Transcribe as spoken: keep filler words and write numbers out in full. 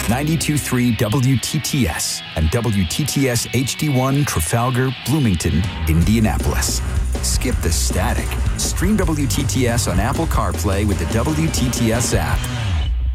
ninety-two point three W T T S and W T T S H D one Trafalgar, Bloomington, Indianapolis. Skip the static. Stream W T T S on Apple CarPlay with the W T T S app.